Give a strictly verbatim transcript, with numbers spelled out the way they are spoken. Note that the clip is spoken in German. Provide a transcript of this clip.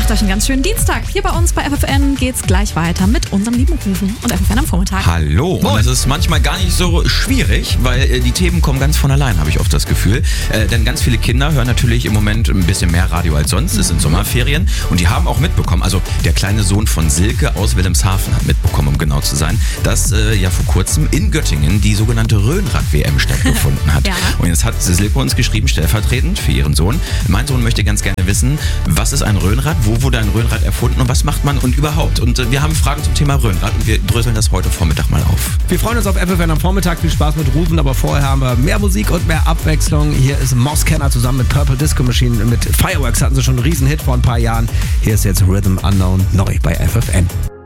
Macht euch einen ganz schönen Dienstag. Hier bei uns bei F F N geht's gleich weiter mit unserem lieben Rufen und F F N am Vormittag. Hallo. Und es ist manchmal gar nicht so schwierig, weil äh, die Themen kommen ganz von allein, habe ich oft das Gefühl. Äh, denn ganz viele Kinder hören natürlich im Moment ein bisschen mehr Radio als sonst. Es sind Sommerferien und die haben auch mitbekommen, also der kleine Sohn von Silke aus Wilhelmshaven hat mitbekommen, um genau zu sein, dass äh, ja vor kurzem in Göttingen die sogenannte Rhönrad-W M stattgefunden hat. Ja. Und jetzt hat Silke uns geschrieben, stellvertretend für ihren Sohn. Mein Sohn möchte ganz gerne wissen, was ist ein Rhönrad, wo wurde ein Rhönrad erfunden und was macht man und überhaupt? Und äh, wir haben Fragen zum Thema Rhönrad und wir dröseln das heute Vormittag mal auf. Wir freuen uns auf F F N am Vormittag. Viel Spaß mit Rufen, aber vorher haben wir mehr Musik und mehr Abwechslung. Hier ist Mosskenner zusammen mit Purple Disco Machine. Mit Fireworks hatten sie schon einen Riesenhit vor ein paar Jahren. Hier ist jetzt Rhythm Unknown neu bei F F N.